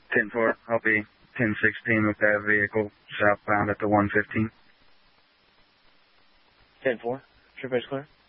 10-4. I'll be 10-16 with that vehicle southbound at the 115. 10-4. Trip base clear.